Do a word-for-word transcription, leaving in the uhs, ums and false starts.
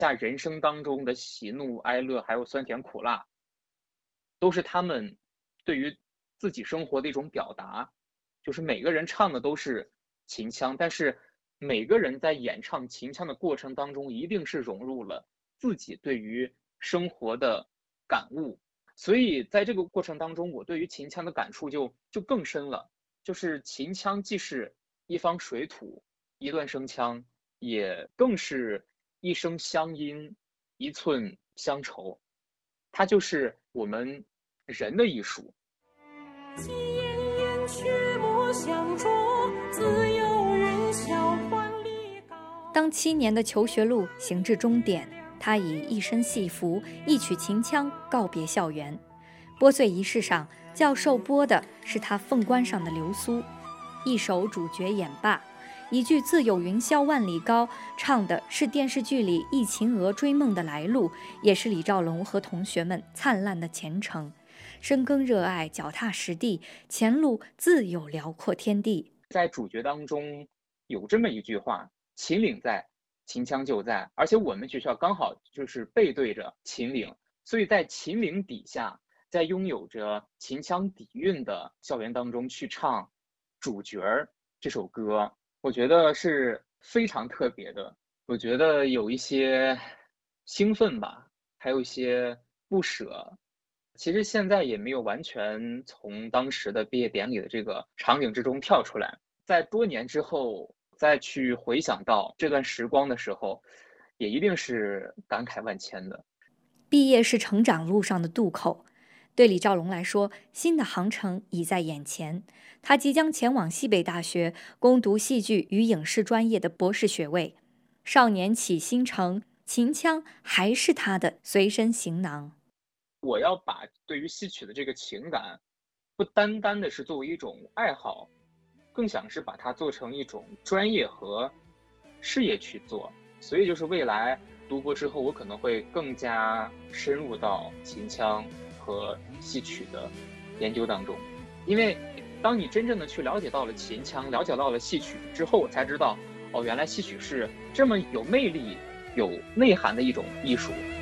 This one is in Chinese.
在人生当中的喜怒哀乐，还有酸甜苦辣，都是他们对于自己生活的一种表达。就是每个人唱的都是秦腔，但是每个人在演唱秦腔的过程当中，一定是融入了自己对于生活的感悟。所以在这个过程当中，我对于秦腔的感触就就更深了。就是秦腔既是一方水土，一段声腔，也更是一声乡音，一寸乡愁。它就是我们人的艺术。 当七年的求学路行至终点，他以一身戏服，一曲秦腔告别校园。拨穗仪式上，教授拨的是他凤冠上的流苏，一首主角演罢，一句自有云霄万里高，唱的是电视剧里忆秦娥追梦的来路，也是李兆龙和同学们灿烂的前程。深耕热爱，脚踏实地，前路自有辽阔天地。 在主角当中有这么一句话：秦岭在，秦腔就在。而且我们学校刚好就是背对着秦岭，所以在秦岭底下，在拥有着秦腔底蕴的校园当中去唱主角这首歌，我觉得是非常特别的。我觉得有一些兴奋吧，还有一些不舍。其实现在也没有完全从当时的毕业典礼的这个场景之中跳出来，在多年之后再去回想到这段时光的时候，也一定是感慨万千的。 毕业是成长路上的渡口，对李兆龙来说，新的航程已在眼前。他即将前往西北大学攻读戏剧与影视专业的博士学位。少年起新程，秦腔还是他的随身行囊。 我要把对于戏曲的这个情感，不单单的是作为一种爱好，更想是把它做成一种专业和事业去做。所以就是未来读博之后，我可能会更加深入到秦腔和戏曲的研究当中。因为当你真正的去了解到了秦腔，了解到了戏曲之后，我才知道，哦，原来戏曲是这么有魅力、有内涵的一种艺术。